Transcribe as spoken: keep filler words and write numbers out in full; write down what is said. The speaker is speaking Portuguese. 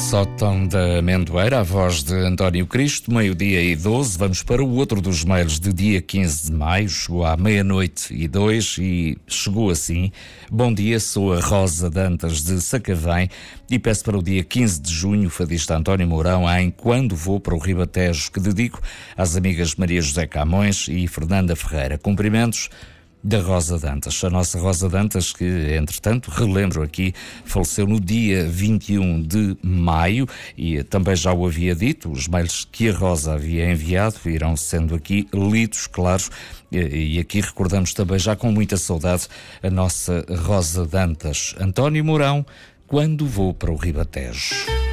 Sótão da Amendoeira, a voz de António Cristo, meio-dia e doze. Vamos para o outro dos mails de dia quinze de maio. Chegou à meia-noite e dois e chegou assim. Bom dia, sou a Rosa Dantas de Sacavém e peço para o dia quinze de junho o fadista António Mourão em Quando Vou para o Ribatejo, que dedico às amigas Maria José Camões e Fernanda Ferreira. Cumprimentos da Rosa Dantas, a nossa Rosa Dantas, que, entretanto, relembro aqui, faleceu no dia vinte e um de maio e também já o havia dito, os mails que a Rosa havia enviado irão sendo aqui lidos, claro, e, e aqui recordamos também já com muita saudade a nossa Rosa Dantas. António Mourão, Quando Vou para o Ribatejo.